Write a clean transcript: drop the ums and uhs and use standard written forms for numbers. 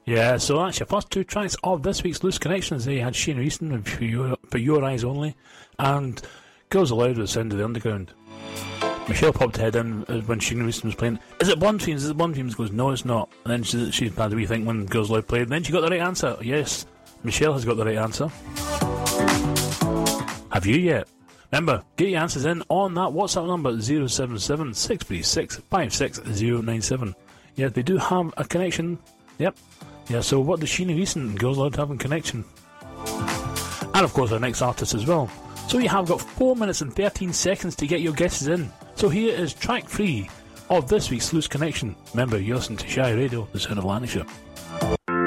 Yeah, so that's your first two tracks of this week's Loose Connections. They had Shane Easton with For Your Eyes Only, and Girls Aloud with Sound of the Underground. Michelle popped her head in when Shane Easton was playing. Is it Blonde Fiends? Is it Blonde Fiends? Goes, no, it's not. And then she had a wee think when Girls Aloud played. And then she got the right answer. Yes, Michelle has got the right answer. Have you yet? Remember, get your answers in on that WhatsApp number 077 636 56097. Yeah, they do have a connection. Yep. Yeah, so what does Sheena Easton and Girls Aloud have in connection? And of course our next artist as well. So you have got 4 minutes and 13 seconds to get your guesses in. So here is track 3 of this week's Loose Connection. Remember, you listen to Shy Radio, the Sound of Lancashire.